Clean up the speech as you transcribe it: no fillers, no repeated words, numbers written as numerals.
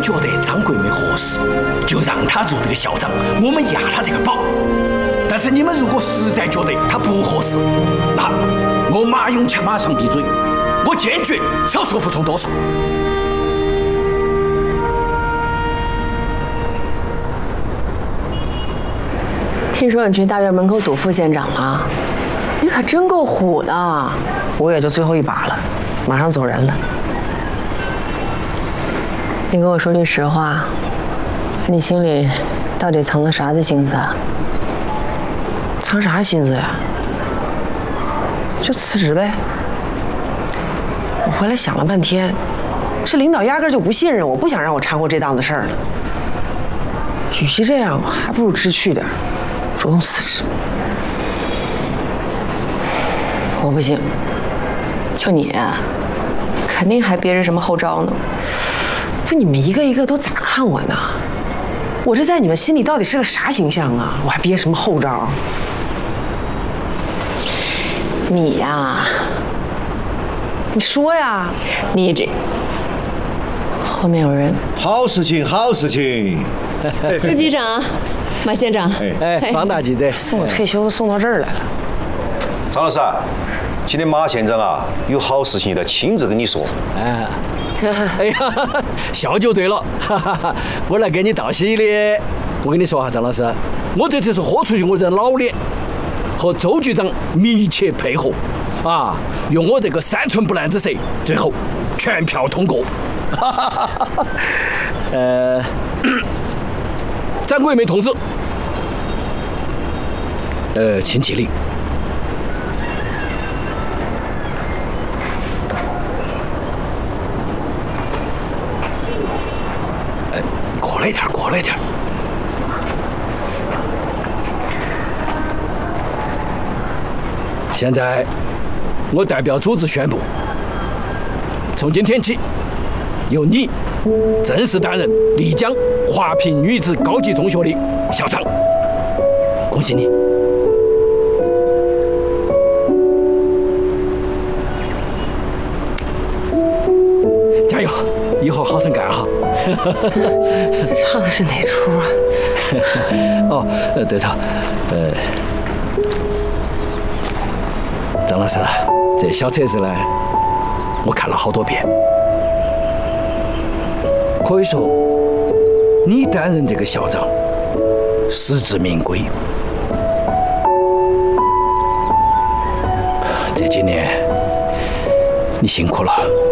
觉得张桂梅合适，就让她做这个校长，我们压她这个宝。但是你们如果实在觉得她不合适，那我马永强马上闭嘴，我坚决少数服从多数。 听说你去大院门口堵副县长了，你可真够虎的。 我也就最后一把了，马上走人了。 你跟我说句实话，你心里到底藏了啥子心思啊？ 藏啥心思呀？就辞职呗。我回来想了半天，是领导压根就不信任我，不想让我掺和这档子事儿了。与其这样，还不如知趣点，主动辞职。 我不信，就你，肯定还憋着什么后招呢。 不，你们一个一个都咋看我呢？我这在你们心里到底是个啥形象啊？我还憋什么后招？ 你呀， 你说呀， 你这后面有人。 好事情，好事情。 朱局长，马县长， 方大记者， 送我退休都送到这儿来了。 张老师，今天马县长啊有好事情要亲自跟你说。 哎呀，笑就对了，我来给你道喜的。我跟你说哈，张老师，我这次是豁出去我的老脸，和周局长密切配合，啊，用我这个3寸不烂之舌，最后全票通过。张桂梅同志，请起立。过来点，过来点。现在，我代表组织宣布，从今天起，由你正式担任丽江华坪女子高级中学的校长。恭喜你！加油，以后好生干哈！ 唱的是哪出啊？ 哦，对头，张老师，这小册子呢，我看了好多遍，可以说，你担任这个校长，实至名归。这几年，你辛苦了。